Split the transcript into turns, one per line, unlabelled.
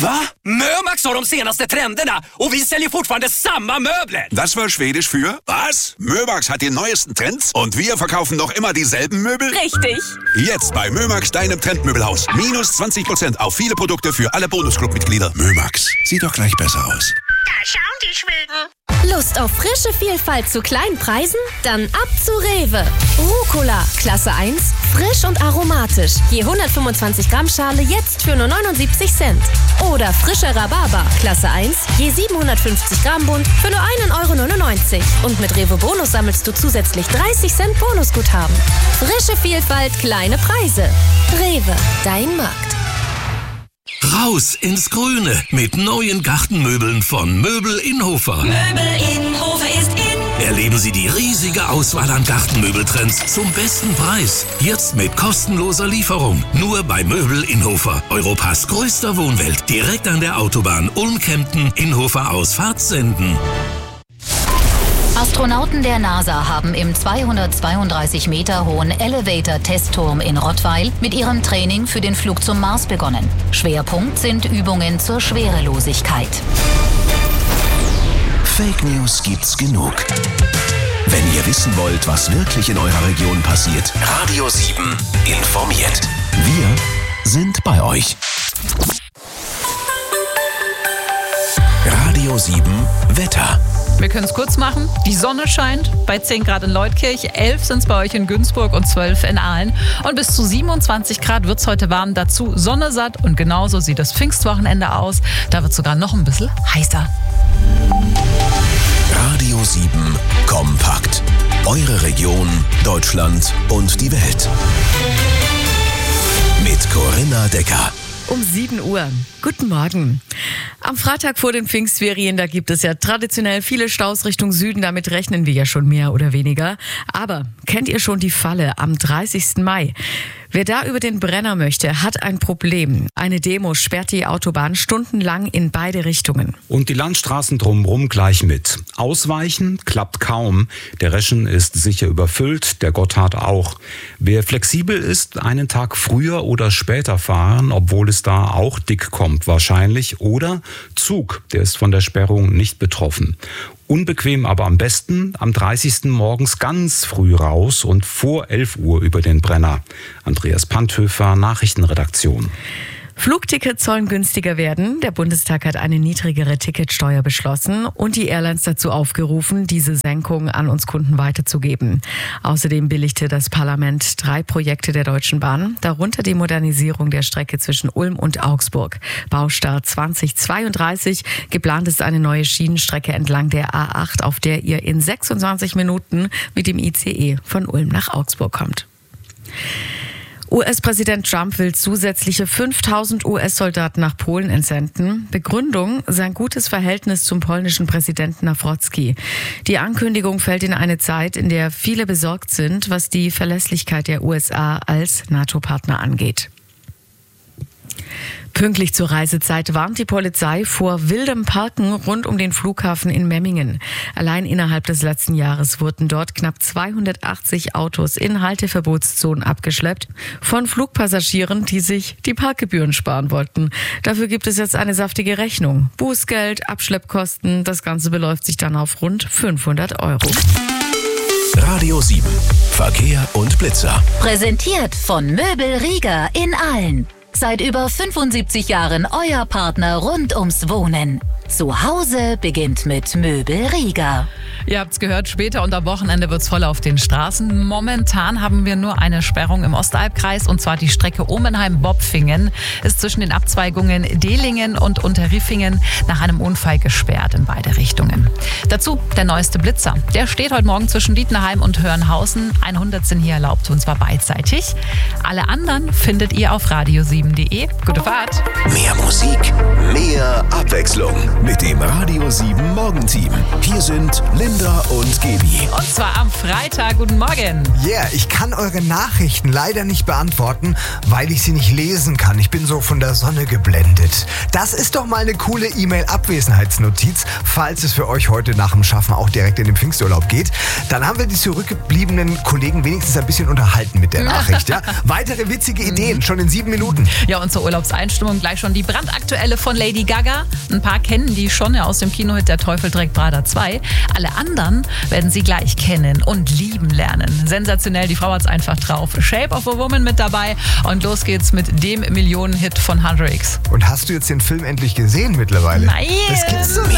Va?
Mömax har de senaste trenderna och vi säljer fortfarande samma möbler.
Das war Schwedisch für was? Mömax hat die neuesten Trends und wir verkaufen noch immer dieselben Möbel?
Richtig.
Jetzt bei Mömax, deinem Trendmöbelhaus. Minus 20% auf viele Produkte für alle Bonusclub-Mitglieder. Mömax, sieht doch gleich besser aus.
Da schauen die Schweden.
Lust auf frische Vielfalt zu kleinen Preisen? Dann ab zu Rewe. Rucola, Klasse 1, frisch und aromatisch. Je 125 Gramm Schale jetzt für nur 79 Cent. Oder frischer Rhabarber, Klasse 1, je 750 Gramm Bund für nur 1,99 €. Und mit Rewe Bonus sammelst du zusätzlich 30 Cent Bonusguthaben. Frische Vielfalt, kleine Preise. Rewe, dein Markt.
Raus ins Grüne mit neuen Gartenmöbeln von Möbel Inhofer.
Möbel Inhofer ist in.
Erleben Sie die riesige Auswahl an Gartenmöbeltrends zum besten Preis. Jetzt mit kostenloser Lieferung. Nur bei Möbel Inhofer. Europas größter Wohnwelt. Direkt an der Autobahn Ulm-Kempten, Inhofer Ausfahrt Senden.
Astronauten der NASA haben im 232 Meter hohen Elevator-Testturm in Rottweil mit ihrem Training für den Flug zum Mars begonnen. Schwerpunkt sind Übungen zur Schwerelosigkeit.
Fake News gibt's genug. Wenn ihr wissen wollt, was wirklich in eurer Region passiert, Radio 7 informiert. Wir sind bei euch. Radio 7 Wetter.
Wir können es kurz machen. Die Sonne scheint bei 10 Grad in Leutkirch, 11 sind es bei euch in Günzburg und 12 in Aalen. Und bis zu 27 Grad wird es heute warm. Dazu Sonne satt und genauso sieht das Pfingstwochenende aus. Da wird es sogar noch ein bisschen heißer.
Radio 7 kompakt. Eure Region, Deutschland und die Welt. Mit Corinna Decker.
Um 7 Uhr. Guten Morgen. Am Freitag vor den Pfingstferien, da gibt es ja traditionell viele Staus Richtung Süden. Damit rechnen wir ja schon mehr oder weniger. Aber kennt ihr schon die Falle am 30. Mai? Wer da über den Brenner möchte, hat ein Problem. Eine Demo sperrt die Autobahn stundenlang in beide Richtungen.
Und die Landstraßen drumherum gleich mit. Ausweichen klappt kaum. Der Reschen ist sicher überfüllt, der Gotthard auch. Wer flexibel ist, einen Tag früher oder später fahren, obwohl es da auch dick kommt wahrscheinlich. Oder Zug, der ist von der Sperrung nicht betroffen. Unbequem, aber am besten am 30. morgens ganz früh raus und vor 11 Uhr über den Brenner. Andreas Panthöfer, Nachrichtenredaktion.
Flugtickets sollen günstiger werden. Der Bundestag hat eine niedrigere Ticketsteuer beschlossen und die Airlines dazu aufgerufen, diese Senkung an uns Kunden weiterzugeben. Außerdem billigte das Parlament 3 Projekte der Deutschen Bahn, darunter die Modernisierung der Strecke zwischen Ulm und Augsburg. Baustart 2032. Geplant ist eine neue Schienenstrecke entlang der A8, auf der ihr in 26 Minuten mit dem ICE von Ulm nach Augsburg kommt. US-Präsident Trump will zusätzliche 5.000 US-Soldaten nach Polen entsenden. Begründung: sein gutes Verhältnis zum polnischen Präsidenten Nawrocki. Die Ankündigung fällt in eine Zeit, in der viele besorgt sind, was die Verlässlichkeit der USA als NATO-Partner angeht. Pünktlich zur Reisezeit warnt die Polizei vor wildem Parken rund um den Flughafen in Memmingen. Allein innerhalb des letzten Jahres wurden dort knapp 280 Autos in Halteverbotszonen abgeschleppt von Flugpassagieren, die sich die Parkgebühren sparen wollten. Dafür gibt es jetzt eine saftige Rechnung. Bußgeld, Abschleppkosten, das Ganze beläuft sich dann auf rund 500 €.
Radio 7. Verkehr und Blitzer.
Präsentiert von Möbel Rieger in Aalen. Seit über 75 Jahren euer Partner rund ums Wohnen. Zu Hause beginnt mit Möbel Rieger.
Ihr habt's gehört, später und am Wochenende wird's voll auf den Straßen. Momentan haben wir nur eine Sperrung im Ostalbkreis, und zwar die Strecke Omenheim-Bopfingen ist zwischen den Abzweigungen Dehlingen und Unterriffingen nach einem Unfall gesperrt in beide Richtungen. Dazu der neueste Blitzer. Der steht heute Morgen zwischen Dietenheim und Hörnhausen. 100 sind hier erlaubt, und zwar beidseitig. Alle anderen findet ihr auf radio7.de. Gute Fahrt.
Mehr Musik, mehr Abwechslung. mit dem Radio 7 Morgenteam. Hier sind Linda und Gaby.
Und zwar am Freitag. Guten Morgen.
Yeah, ich kann eure Nachrichten leider nicht beantworten, weil ich sie nicht lesen kann. Ich bin so von der Sonne geblendet. Das ist doch mal eine coole E-Mail-Abwesenheitsnotiz, falls es für euch heute nach dem Schaffen auch direkt in den Pfingsturlaub geht. Dann haben wir die zurückgebliebenen Kollegen wenigstens ein bisschen unterhalten mit der Nachricht. Ja? Weitere witzige Ideen, schon in 7 Minuten.
Ja, und zur Urlaubseinstimmung gleich schon die brandaktuelle von Lady Gaga. Ein paar kennen die schon ja, aus dem Kinohit Der Teufel trägt Prada 2. Alle anderen werden sie gleich kennen und lieben lernen. Sensationell, die Frau hat's einfach drauf. Shape of a Woman mit dabei und los geht's mit dem Millionenhit von Hunter X.
Und hast du jetzt den Film endlich gesehen mittlerweile?
Nein!
Das gibt's doch